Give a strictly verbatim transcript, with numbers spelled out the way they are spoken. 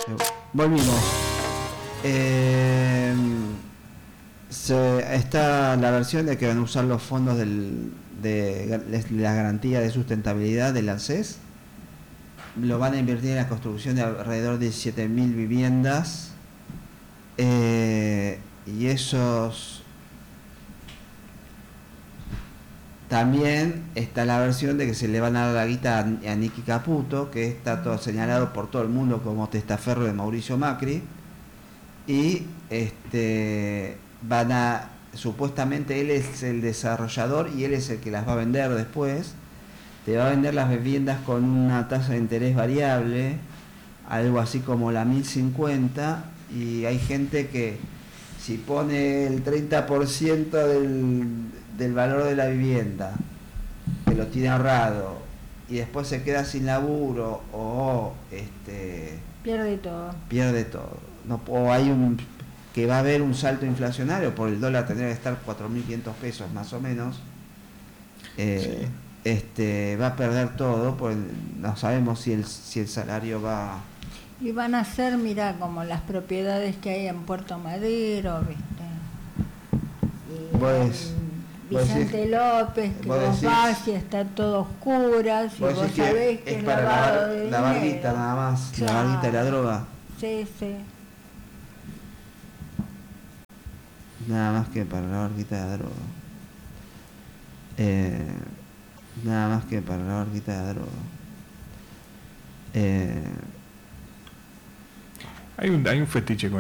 Volvimos. Eh, se, está la versión de que van a usar los fondos del, de, de la garantía de sustentabilidad del ANSES. Lo van a invertir en la construcción de alrededor de diecisiete mil viviendas. Eh, y esos... También está la versión de que se le van a dar la guita a, a Nicky Caputo, que está todo señalado por todo el mundo como testaferro de Mauricio Macri. Y este van a, supuestamente él es el desarrollador y él es el que las va a vender después. Te va a vender las viviendas con una tasa de interés variable, algo así como la mil cincuenta, y hay gente que si pone el treinta por ciento del, del valor de la vivienda, que lo tiene ahorrado, y después se queda sin laburo o este pierde todo. Pierde todo. No, o hay un que va a haber un salto inflacionario, por el dólar tendría que estar cuatro mil quinientos pesos más o menos. Eh, sí. Este va a perder todo, pues no sabemos si el si el salario va. Y van a ser, mira, como las propiedades que hay en Puerto Madero, ¿viste? Y pues, Vicente decís, López, que vos, vos vas y está todo oscuras, y vos, vos sabés que, que es para lavado la, de la barguita nada más, claro. La barguita de la droga. Sí, sí. Nada más que para la barquita de la droga. Eh, nada más que para la barquita de la droga. Eh, hay un hay un fetiche con